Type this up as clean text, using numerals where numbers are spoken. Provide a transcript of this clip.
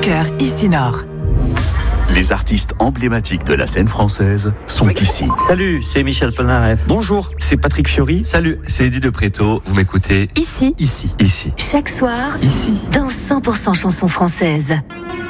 cœur ici Nord. Les artistes emblématiques de la scène française sont ici. Salut, c'est Michel Polnareff. Bonjour, c'est Patrick Fiori. Salut, c'est Eddie de Préto. Vous m'écoutez Ici. ici. Chaque soir, Ici. dans 100% chansons françaises.